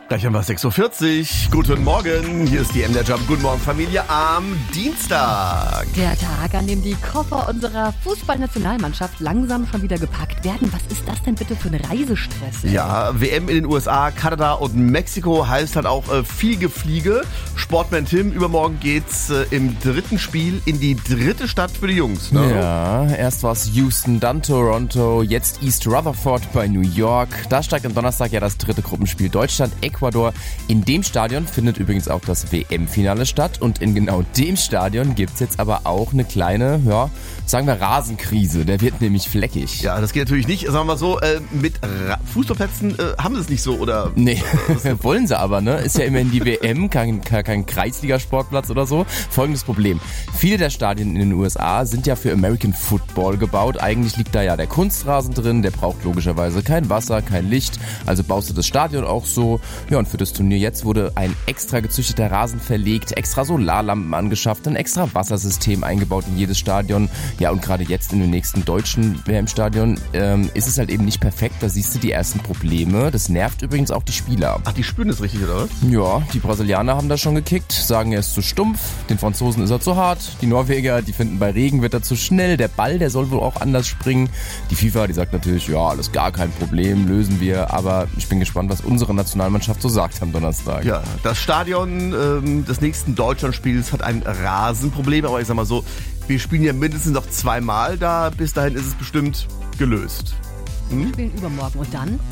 Gleich haben wir 6.40 Uhr. Guten Morgen, hier ist die MDR Jump. Guten Morgen, Familie, am Dienstag. Der Tag, an dem die Koffer unserer Fußballnationalmannschaft langsam schon wieder gepackt werden. Was ist das denn bitte für ein Reisestress? Ja, WM in den USA, Kanada und Mexiko heißt halt auch viel Gefliege. Sportman Tim, übermorgen geht's im dritten Spiel in die dritte Stadt für die Jungs. Ne? Ja, erst war es Houston, dann Toronto, jetzt East Rutherford bei New York. Da steigt am Donnerstag ja das dritte Gruppenspiel Deutschland, Ecuador. In dem Stadion findet übrigens auch das WM-Finale statt und in genau dem Stadion gibt's jetzt aber auch eine kleine, ja, sagen wir Rasenkrise. Der wird nämlich fleckig. Ja, das geht natürlich nicht. Sagen wir mal so, mit Fußballplätzen haben sie es nicht so, oder? Nee, wollen sie aber, ne? Ist ja immerhin die WM, kein Kreisligasportplatz oder so. Folgendes Problem. Viele der Stadien in den USA sind ja für American Football gebaut. Eigentlich liegt da ja der Kunstrasen drin, der braucht logischerweise kein Wasser, kein Licht. Also baust du das Stadion auch so. Ja, und für das Turnier jetzt wurde ein extra gezüchteter Rasen verlegt, extra Solarlampen angeschafft, ein extra Wassersystem eingebaut in jedes Stadion. Ja, und gerade jetzt in dem nächsten deutschen WM-Stadion ist es halt eben nicht perfekt. Da siehst du die ersten Probleme. Das nervt übrigens auch die Spieler. Ach, die spüren das richtig, oder was? Ja, die Brasilianer haben da schon gekickt, sagen, er ist zu stumpf, den Franzosen ist er zu hart, die Norweger, die finden, bei Regen wird er zu schnell, der Ball, der soll wohl auch anders springen. Die FIFA, die sagt natürlich, ja, alles gar kein Problem, lösen wir, aber ich bin gespannt, was unsere Nationalmannschaft so sagt am Donnerstag. Ja, das Stadion des nächsten Deutschlandspiels hat ein Rasenproblem, aber ich sag mal so, wir spielen ja mindestens noch zweimal da, bis dahin ist es bestimmt gelöst. Wir spielen übermorgen und dann?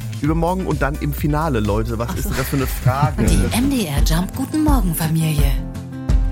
Übermorgen und dann im Finale, Leute. Was ist denn das für eine Frage? Die MDR Jump Guten Morgen Familie.